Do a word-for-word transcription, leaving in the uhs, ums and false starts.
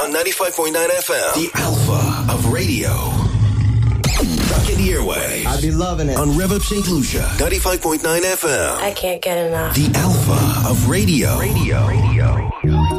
On ninety-five point nine F M, the alpha of radio. Stuck in the airwaves. I'd be loving it. On Rev Up Saint Lucia, ninety-five point nine F M. I can't get enough. The alpha of radio. Radio. Radio.